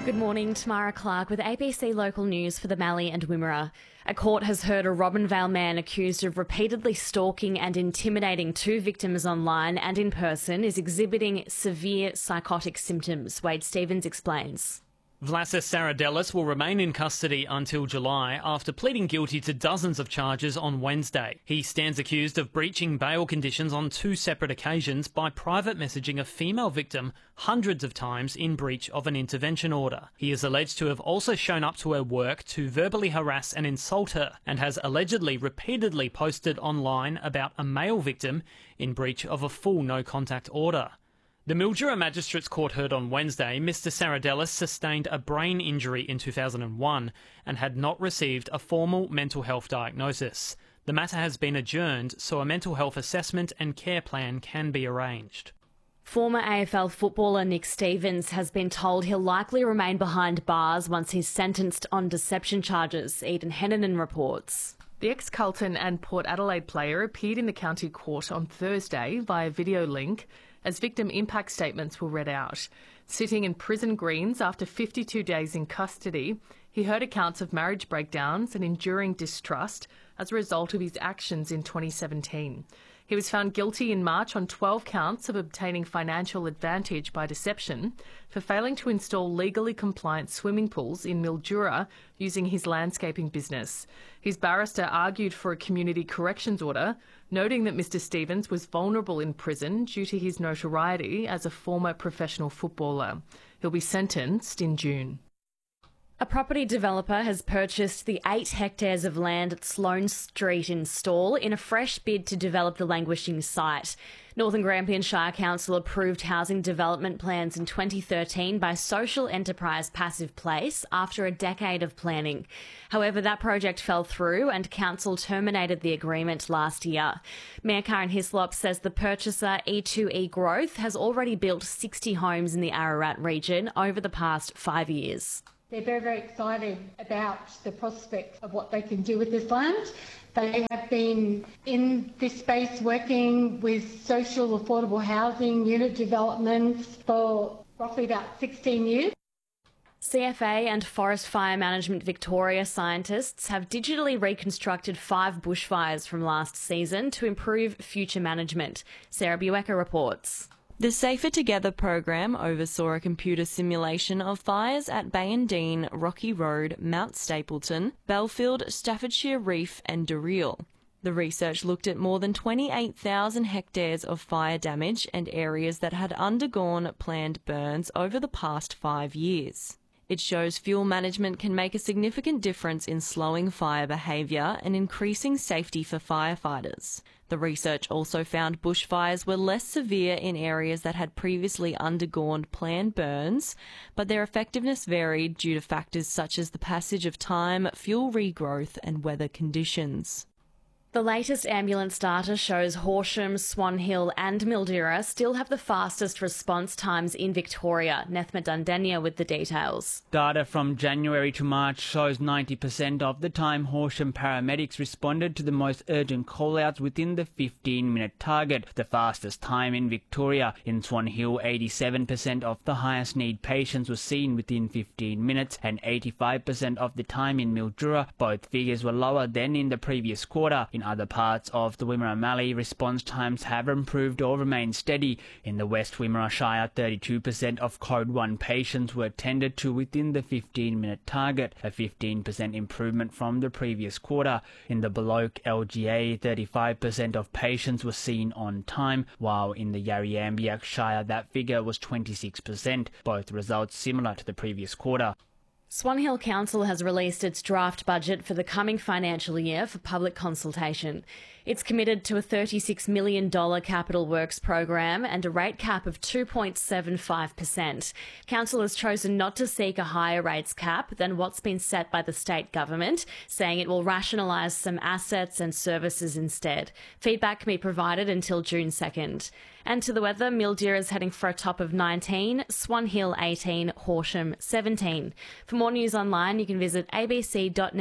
Good morning, Tamara Clark with ABC Local News for the Mallee and Wimmera. A court has heard a Robinvale man accused of repeatedly stalking and intimidating two victims online and in person is exhibiting severe psychotic symptoms. Wade Stevens explains. Vlasis Saradelis will remain in custody until July after pleading guilty to dozens of charges on Wednesday. He stands accused of breaching bail conditions on two separate occasions by private messaging a female victim hundreds of times in breach of an intervention order. He is alleged to have also shown up to her work to verbally harass and insult her and has allegedly repeatedly posted online about a male victim in breach of a full no-contact order. The Mildura Magistrates Court heard on Wednesday Mr Saradelis sustained a brain injury in 2001 and had not received a formal mental health diagnosis. The matter has been adjourned so a mental health assessment and care plan can be arranged. Former AFL footballer Nick Stevens has been told he'll likely remain behind bars once he's sentenced on deception charges, Eden Hennanen reports. The ex-Carlton and Port Adelaide player appeared in the county court on Thursday via video link as victim impact statements were read out. Sitting in prison greens after 52 days in custody, he heard accounts of marriage breakdowns and enduring distrust as a result of his actions in 2017. He was found guilty in March on 12 counts of obtaining financial advantage by deception for failing to install legally compliant swimming pools in Mildura using his landscaping business. His barrister argued for a community corrections order, noting that Mr Stevens was vulnerable in prison due to his notoriety as a former professional footballer. He'll be sentenced in June. A property developer has purchased the 8 hectares of land at Sloane Street in Stawell in a fresh bid to develop the languishing site. Northern Grampian Shire Council approved housing development plans in 2013 by Social Enterprise Passive Place after a decade of planning. However, that project fell through and Council terminated the agreement last year. Mayor Karen Hislop says the purchaser E2E Growth has already built 60 homes in the Ararat region over the past 5 years. They're very, very excited about the prospect of what they can do with this land. They have been in this space working with social affordable housing unit developments for roughly about 16 years. CFA and Forest Fire Management Victoria scientists have digitally reconstructed 5 bushfires from last season to improve future management. Sarah Buecker reports. The Safer Together program oversaw a computer simulation of fires at Bayandine, Rocky Road, Mount Stapleton, Belfield, Staffordshire Reef and Durrell. The research looked at more than 28,000 hectares of fire damage and areas that had undergone planned burns over the past 5 years. It shows fuel management can make a significant difference in slowing fire behaviour and increasing safety for firefighters. The research also found bushfires were less severe in areas that had previously undergone planned burns, but their effectiveness varied due to factors such as the passage of time, fuel regrowth and weather conditions. The latest ambulance data shows Horsham, Swan Hill and Mildura still have the fastest response times in Victoria. Nethma Dundenia with the details. Data from January to March shows 90% of the time Horsham paramedics responded to the most urgent call-outs within the 15-minute target, the fastest time in Victoria. In Swan Hill, 87% of the highest need patients were seen within 15 minutes and 85% of the time in Mildura. Both figures were lower than in the previous quarter. In other parts of the Wimmera Mallee, response times have improved or remained steady. In the West Wimmera Shire, 32% of Code 1 patients were attended to within the 15-minute target, a 15% improvement from the previous quarter. In the Baloke LGA, 35% of patients were seen on time, while in the Yarriambiack Shire that figure was 26%, both results similar to the previous quarter. Swan Hill Council has released its draft budget for the coming financial year for public consultation. It's committed to a $36 million capital works program and a rate cap of 2.75%. Council has chosen not to seek a higher rates cap than what's been set by the state government, saying it will rationalise some assets and services instead. Feedback can be provided until June 2nd. And to the weather, Mildura is heading for a top of 19, Swan Hill 18, Horsham 17. For more news online, you can visit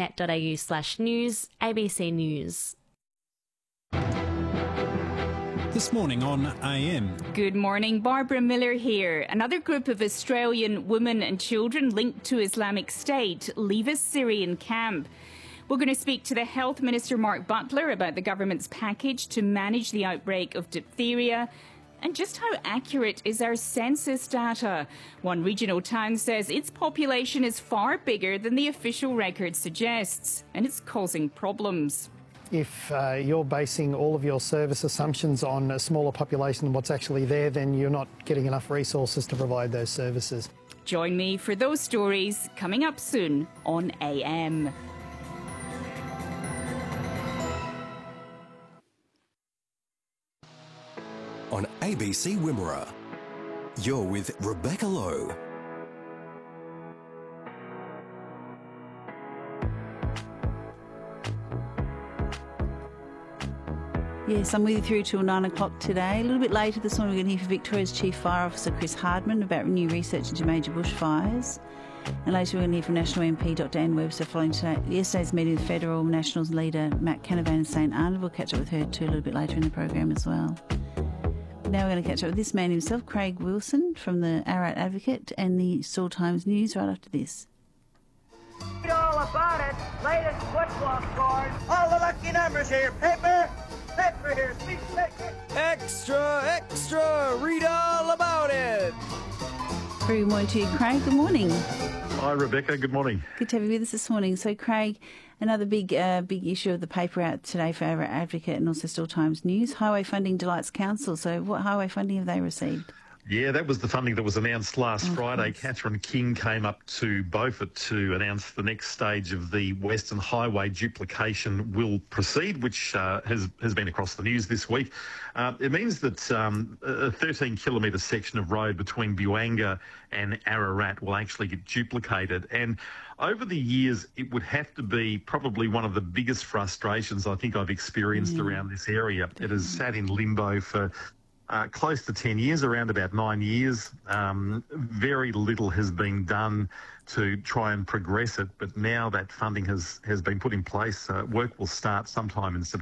abc.net.au/news, ABC News. This morning on AM. Good morning, Barbara Miller here. Another group of Australian women and children linked to Islamic State leave a Syrian camp. We're going to speak to the Health Minister, Mark Butler, about the government's package to manage the outbreak of diphtheria. And just how accurate is our census data? One regional town says its population is far bigger than the official record suggests, and it's causing problems. If you're basing all of your service assumptions on a smaller population than what's actually there, then you're not getting enough resources to provide those services. Join me for those stories coming up soon on AM. On ABC Wimmera, you're with Rebecca Lowe. Yes, I'm with you through till 9 o'clock today. A little bit later this morning, we're going to hear from Victoria's Chief Fire Officer Chris Hardman about new research into major bushfires. And later we're going to hear from National MP Dr Anne Webster following yesterday's meeting with Federal Nationals leader Matt Canavan in St Arnaud. We'll catch up with her too a little bit later in the program as well. Now we're going to catch up with this man himself, Craig Wilson from the Ararat Advocate and the Saul Times News right after this. Read all about it. Latest football scores. All the lucky numbers here. Paper here. Speak maker. Extra, extra. Read all about it. Very good morning to you, Craig. Good morning. Hi, Rebecca. Good morning. Good to have you with us this morning. So, Craig, another big issue of the paper out today for Ararat Advocate and also Still Times News. Highway funding delights council. So what highway funding have they received? Yeah, that was the funding that was announced last Friday. Catherine King came up to Beaufort to announce the next stage of the Western Highway duplication will proceed, which has been across the news this week. It means that a 13-kilometre section of road between Buanga and Ararat will actually get duplicated. And over the years, it would have to be probably one of the biggest frustrations I think I've experienced around this area. It has sat in limbo for close to 10 years, around about 9 years. Very little has been done to try and progress it, but now that funding has been put in place, work will start sometime in September.